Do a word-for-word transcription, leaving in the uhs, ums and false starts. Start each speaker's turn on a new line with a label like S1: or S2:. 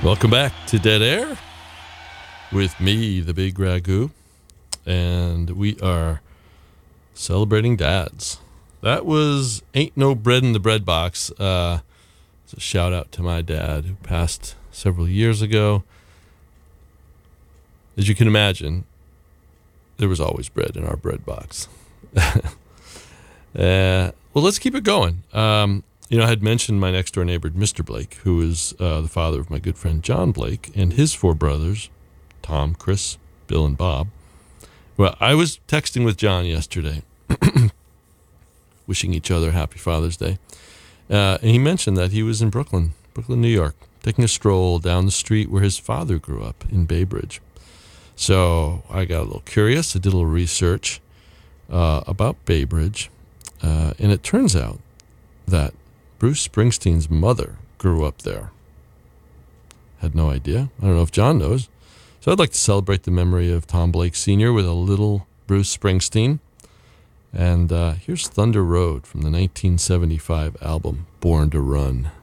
S1: Welcome back to Dead Air with me, the Big Ragu, and we are celebrating dads. That was Ain't No Bread in the Bread Box. Uh, it's a shout out to my dad who passed several years ago. As you can imagine, there was always bread in our bread box. uh, well, let's keep it going. Um, You know, I had mentioned my next door neighbor, Mister Blake, who is uh, the father of my good friend John Blake, and his four brothers, Tom, Chris, Bill, and Bob. Well, I was texting with John yesterday, wishing each other happy Father's Day. Uh, and he mentioned that he was in Brooklyn, Brooklyn, New York, taking a stroll down the street where his father grew up in Bay Bridge. So I got a little curious. I did a little research uh, about Bay Bridge, uh, and it turns out that Bruce Springsteen's mother grew up there. Had no idea. I don't know if John knows. So I'd like to celebrate the memory of Tom Blake Senior with a little Bruce Springsteen. And uh, here's Thunder Road from the nineteen seventy-five album Born to Run.